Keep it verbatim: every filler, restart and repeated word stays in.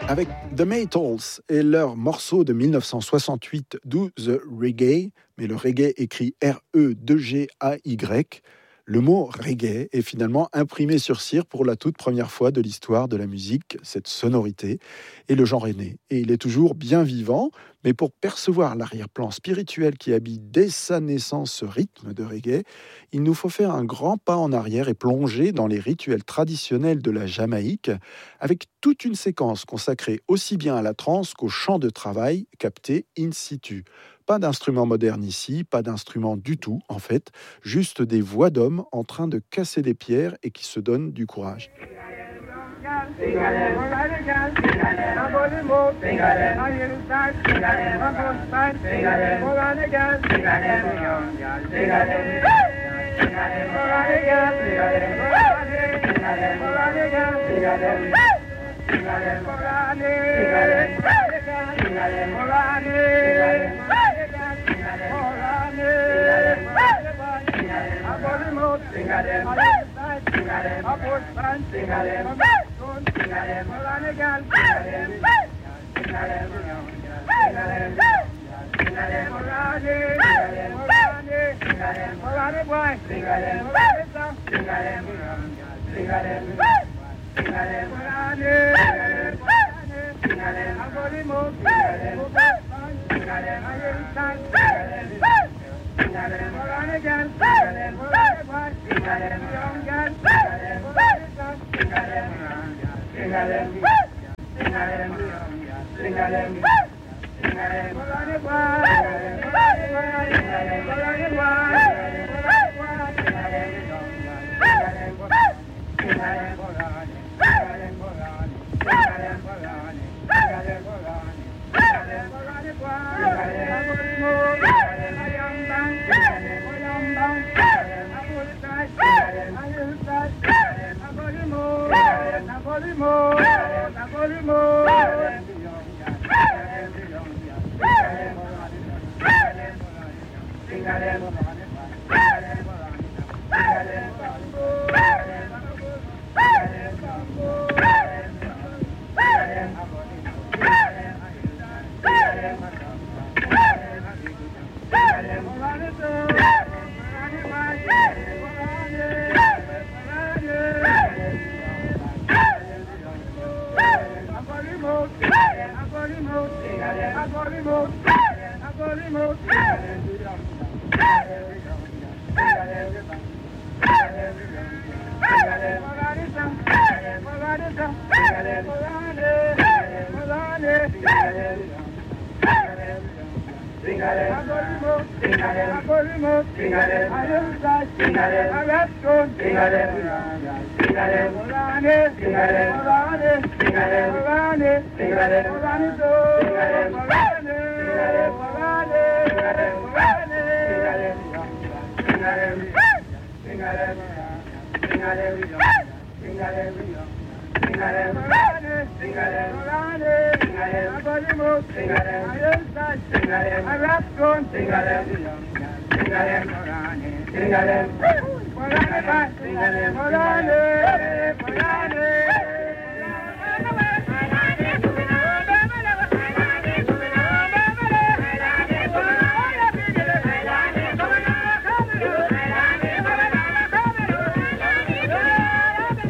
Avec The Maytals et leur morceau de mille neuf cent soixante-huit, Do the Reggae, mais le reggae écrit R E deux G A Y, le mot reggae est finalement imprimé sur cire pour la toute première fois de l'histoire de la musique, cette sonorité, et le genre est né. Et il est toujours bien vivant, mais pour percevoir l'arrière-plan spirituel qui habite dès sa naissance ce rythme de reggae, il nous faut faire un grand pas en arrière et plonger dans les rituels traditionnels de la Jamaïque, avec toute une séquence consacrée aussi bien à la trance qu'au chant de travail capté in situ. Pas d'instrument moderne ici, pas d'instrument du tout en fait, juste des voix d'hommes en train de casser des pierres et qui se donnent du courage.